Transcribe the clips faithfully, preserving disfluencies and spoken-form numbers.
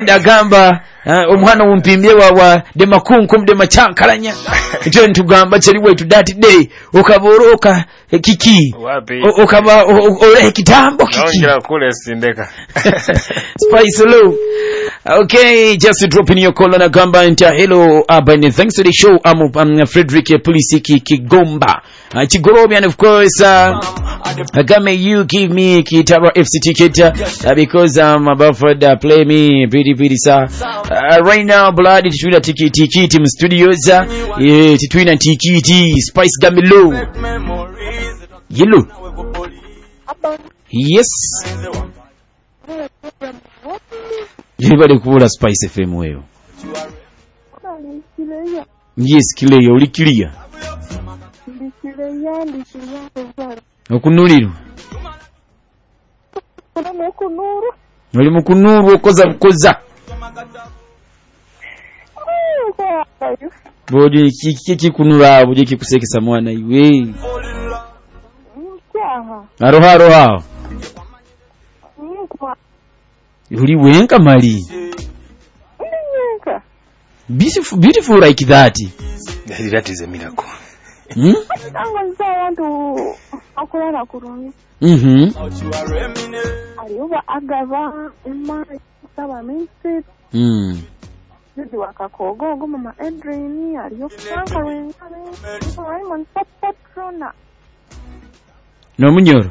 ndagamba omwana wumpimbye wa de makunkum de machankalanya ito ntugamba chali wetu that day okaboroka kiki okaba ole kitambo kiki naongira kule sindeka Spice low. Okay, just dropping your call na gamba nta hello Urban. Thanks to the show. I'm um, Frederick Polisiki Kigomba uh, Chigorobi, and of course uh, Agame, you give me Kitara F C ticket uh, because I'm about for the play me pretty pretty sir uh, right now bloody Twitter ticket ticket team studios uh, yeah, Twitter ticket Spice Gamilo yellow. Yes, anybody call Spice F M wewe? Yes, kileya uli kilia okunuliro oli mukunuru okoza bukoza bodi kiki kikunura bodi kikusekesa mwana iwe aroha aroha uli wenka mali beautiful beautiful like that. That is a miracle. Hmm? Mm-hmm. Mm. No munyoro.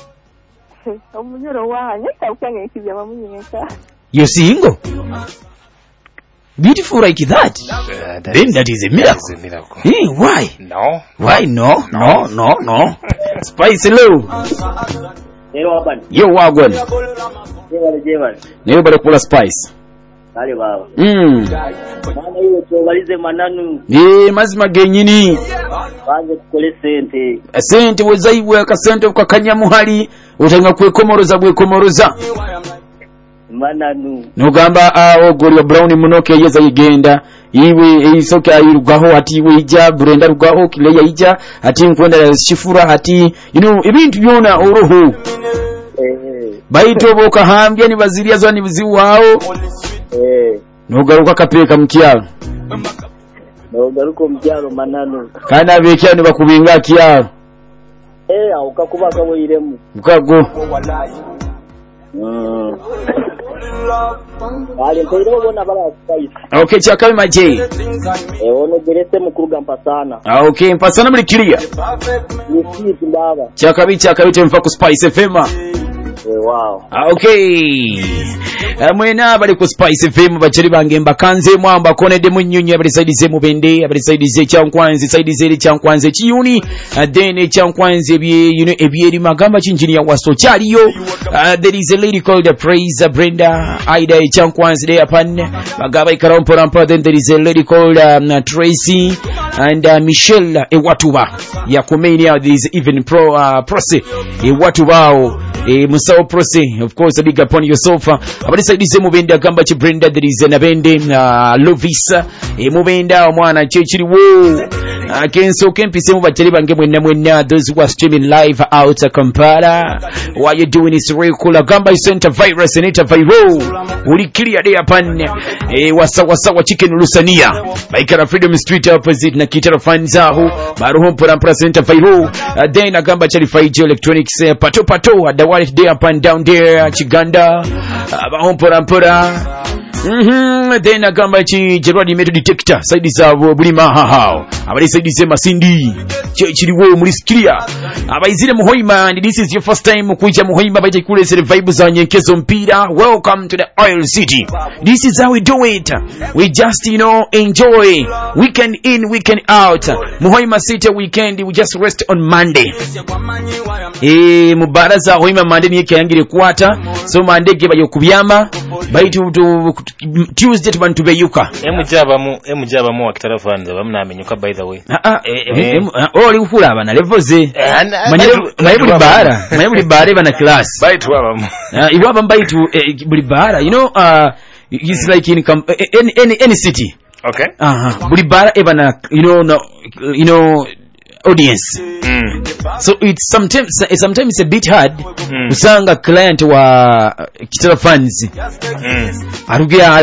You're single? Beautiful like that. Uh, that then is, that is a miracle. That is a miracle. Hey, why? No. Why no? No, no, no. Spice low. Hello, Urban. Yo, wagwan. Jewan, jewan. Neyo bada kula Spice. Kale baba. Mm. Mana hiyo tubalize mananu. Eh, mazima genyini. Banze tukole sente. Sente wezaiwe akasente ukakanya muhali. Utanga kwekomoroza bwekomoroza. Mananu. Nogamba awo Gloria Brown munoke yeza igenda iwe isoka irugaho ati iwe ija Brenda rugaho kileya ija ati nkwenda shifura ati you know ibintu byona uruhu eh baito boka hambya ni baziria zani biziwao eh nogaruka kapeka mkyalo nogaruko mkyalo mananu kana bekya ni bakubinga kyalo eh ukakubaka boyiremu ukago mm Ali mpero bona bala Spice. Okay, chakawe maje. Eh ono gerese mukuruga mpasana. Ah okay, mpasana muri kilia. Ni sisi baba. Chakawe chakawe temfa ku Spice F M. Eh wow. Ah okay. Amwena bali ku Spice F M bachari bangemba kanze mwamba konede munyunyu bali side ze mubende bali side ze chankwanze side ze chankwanze chiyuni then chankwanze bye you know ebyeri magamba chinjini ya waso chaliyo. Uh, there is a lady called uh, Praise uh, Brenda Aida Chankwanzi there upon Magaba Ikarampo Rampa. Then there is a lady called um, uh, Tracy and uh, Michelle uh, Ewatuba Yakumenia. There is even pro uh, Prose Ewatuba e Musao Prose, of course a big upon yourself. Abali side ze mubenda gamba chi Brenda. There is an abende uh, Lovisa e mubenda omwana chechiri wo akenso kempise mubachari bange mwenna mwenna. Those who are streaming live out of Kampala, what you doing is real cool. Gamba is center virus and ita viral uli clear day upon e wasa wasa wa chicken lusania baikara Freedom Street opposite na kitara fanzaho baruho pora pora center viral. Uh, then agamba chali faiji electronics uh, pato pato at the wallet day up and down there Chiganda uh, baruho pora pora. Mhm. Then agamba chi Gerard metal detector side za bulima hahao abali side ze masindi chiriwo muri skria abayizire muhoima. And this is your first time kuja muhoima baje kule zile vibes za nyenkezo mpira. Welcome to the Oil City. This is how we do it. We just you know enjoy weekend in weekend out. Muhoima City weekend we just rest on Monday. Eh mubaraza hoima Monday ni yangire kwata so Monday ge bayo kubyama baitu Tuesday tubantu beyuka emujaba mu emujaba mu akitarafanza bamna amenyuka by the way. Ah ah oli ukula abana levoze manyere mayibuli bara mayibuli bara bana class baitu abamu ibo aba baitu buli bara you know uh it's like in any any any city. Okay. Uh-huh. Buli bara ebana you know no, you know audience. Mm. So it's sometimes sometimes it's a bit hard mm. usanga client wa kitara fans mm. arugia